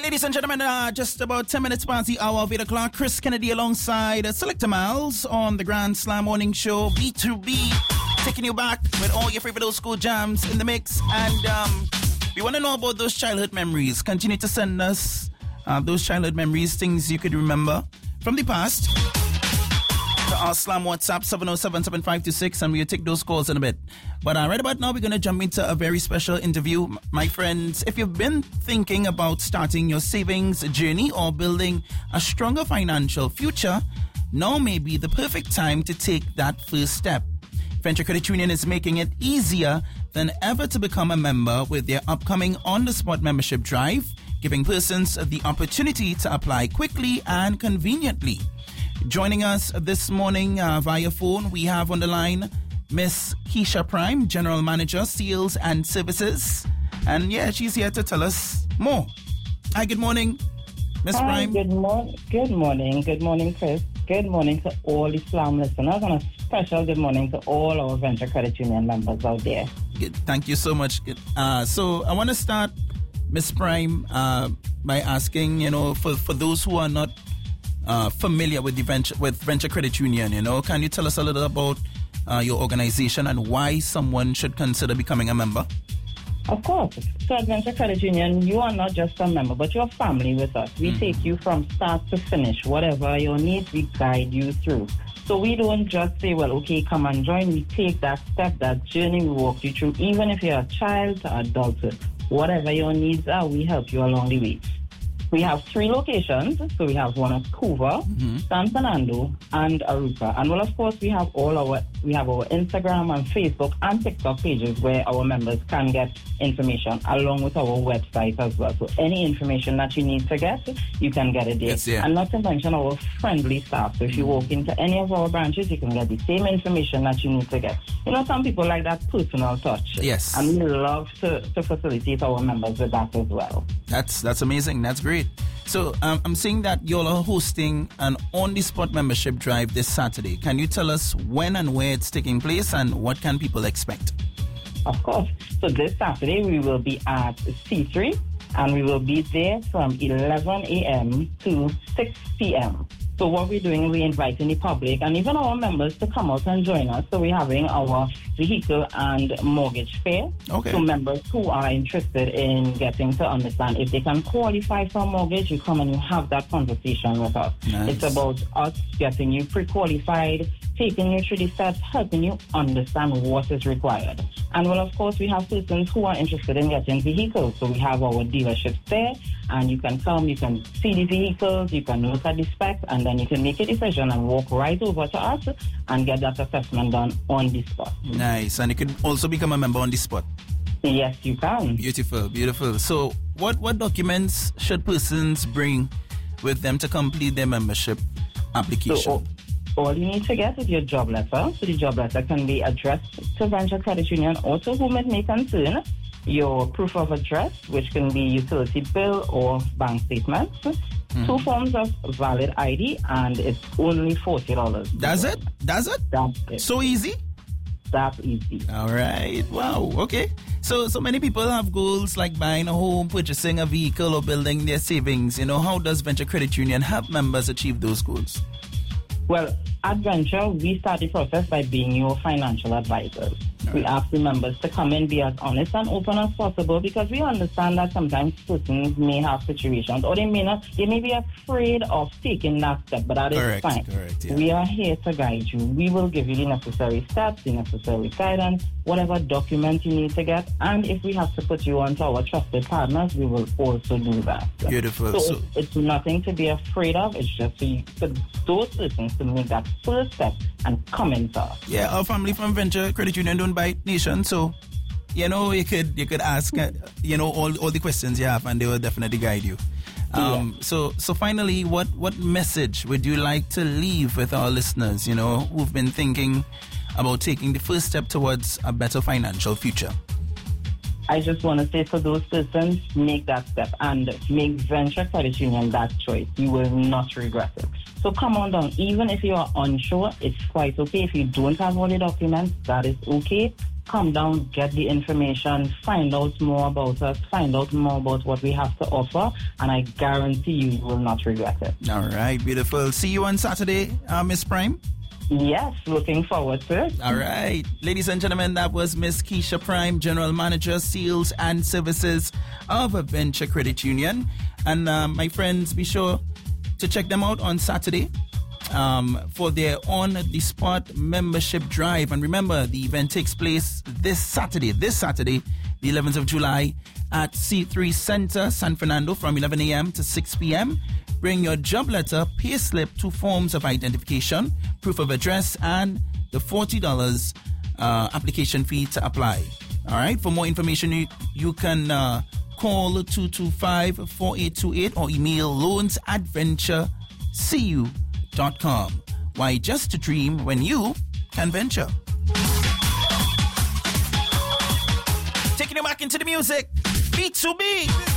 Ladies and gentlemen, just about 10 minutes past the hour of 8 o'clock. Chris Kennedy alongside Selector Miles on the Grand Slam Morning Show, B2B, taking you back with all your favorite old school jams in the mix. And we want to know about those childhood memories. Continue to send us those childhood memories, things you could remember from the past. To our Slam WhatsApp 707-7526, and we'll take those calls in a bit. But right about now, we're going to jump into a very special interview. My friends, if you've been thinking about starting your savings journey or building a stronger financial future, now may be the perfect time to take that first step. Venture Credit Union is making it easier than ever to become a member with their upcoming on-the-spot membership drive, giving persons the opportunity to apply quickly and conveniently. Joining us this morning via phone, we have on the line Miss Keisha Prime, General Manager, Sales and Services. And yeah, she's here to tell us more. Hi, good morning, Miss Prime. Good morning, Chris. Good morning to all the Slam listeners, and a special good morning to all our Venture Credit Union members out there. Good. Thank you so much. So I want to start, Miss Prime, by asking, for those who are not familiar with Venture Credit Union, can you tell us a little about your organization and why someone should consider becoming a member? Of course. So at Venture Credit Union, you are not just a member, but you're family with us. We take you from start to finish. Whatever your needs, we guide you through. So we don't just say, well, okay, come and join. We take that step, that journey, we walk you through. Even if you're a child to adulthood, whatever your needs are, we help you along the way. We have 3 locations. So we have one at Couva, San Fernando, and Arupa. And well, of course, we have our Instagram and Facebook and TikTok pages where our members can get information, along with our website as well. So any information that you need to get, you can get it there. Yes, yeah. And not to mention our friendly staff. So if you walk into any of our branches, you can get the same information that you need to get. Some people like that personal touch. Yes. And we love to facilitate our members with that as well. That's amazing. That's great. So I'm seeing that you all are hosting an on-the-spot membership drive this Saturday. Can you tell us when and where it's taking place and what can people expect? Of course. So this Saturday we will be at C3 and we will be there from 11 a.m. to 6 p.m. So what we're doing, we're inviting the public and even our members to come out and join us. So we're having our vehicle and mortgage fair. Okay. So members who are interested in getting to understand if they can qualify for a mortgage, you come and you have that conversation with us. Nice. It's about us getting you pre-qualified, taking you through the steps, helping you understand what is required. And well, of course, we have persons who are interested in getting vehicles. So we have our dealerships there, and you can come, you can see the vehicles, you can look at the specs, and then you can make a decision and walk right over to us and get that assessment done on the spot. Nice. And you can also become a member on the spot. Yes, you can. Beautiful, beautiful. So what documents should persons bring with them to complete their membership application? So, all you need to get is your job letter. So the job letter can be addressed to Venture Credit Union or to whom it may concern. Your proof of address, which can be utility bill or bank statements. 2 forms of valid ID, and it's only $40. That's it? That's it. So easy? That's easy. All right. Wow. Okay. So many people have goals like buying a home, purchasing a vehicle, or building their savings. How does Venture Credit Union help members achieve those goals? Well, at Venture, we start the process by being your financial advisors. Right. We ask the members to come in, be as honest and open as possible, because we understand that sometimes persons may have situations, or they may be afraid of taking that step, but that is fine. Correct, yeah. We are here to guide you. We will give you the necessary steps, the necessary guidance, whatever document you need to get, and if we have to put you onto our trusted partners, we will also do that. Beautiful. So it's nothing to be afraid of. It's just for those persons to make that first step and come in first. Yeah, our family from Venture Credit Union don't buy nation, so you could ask all the questions you have, and they will definitely guide you. So finally, what message would you like to leave with our listeners, who've been thinking about taking the first step towards a better financial future? I just want to say for those persons, make that step and make Venture Credit Union that choice. You will not regret it. So come on down. Even if you are unsure, it's quite okay. If you don't have all the documents, that is okay. come down, get the information, find out more about us, find out more about what we have to offer, and I guarantee you will not regret it. All right, beautiful. See you on Saturday, Miss Prime. Yes, looking forward to it. All right. Ladies and gentlemen, that was Miss Keisha Prime, General Manager, Sales and Services of Venture Credit Union. And my friends, be sure to check them out on Saturday for their on-the-spot membership drive. And remember, the event takes place this Saturday, the 11th of July at C3 Center, San Fernando from 11 a.m. to 6 p.m. Bring your job letter, pay slip, 2 forms of identification, proof of address, and the $40 application fee to apply. All right. For more information, you can call 225-4828 or email loans@venturecu.com. Why just to dream when you can venture? Taking you back into the music. B2B.